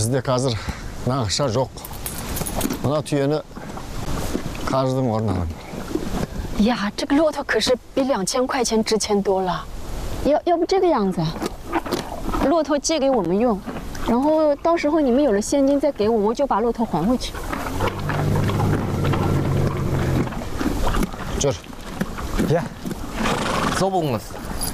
Bizde hazır nakışa yok. Buna tüyeni каждым орнына. 呀，这个骆驼可是比2000块钱值钱多了。要不这个样子，骆驼借给我们用，然后到时候你们有了现金再给我，我就把骆驼还回去。 就是， 别，走不公司。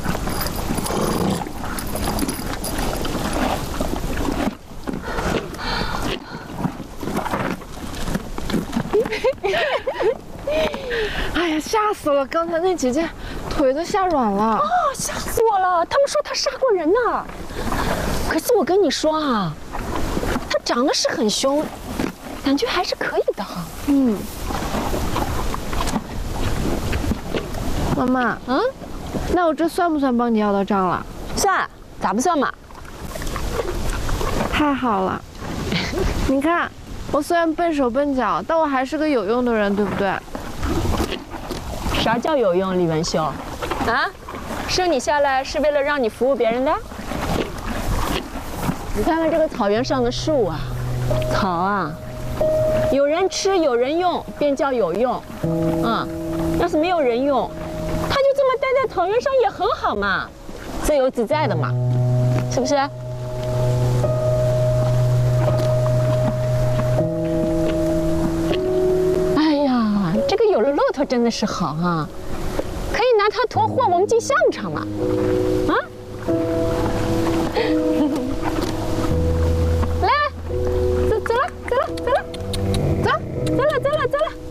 哎呀，吓死了！刚才那姐姐腿都吓软了。 哦，吓死我了！他们说他杀过人呢。可是我跟你说啊，他长得是很凶，感觉还是可以的哈。嗯。 妈妈，那我这算不算帮你要到账了？ 算，咋不算嘛？ 太好了！你看，我虽然笨手笨脚，但我还是个有用的人，对不对？ 啥叫有用，李文秀？啊，生你下来是为了让你服务别人的？你看看这个草原上的树啊，草啊，有人吃有人用，便叫有用。要是没有人用，它就这么待在草原上也很好嘛，自由自在的嘛，是不是？ 这个有了骆驼真的是好哈，可以拿它驮货，我们进相场了，啊！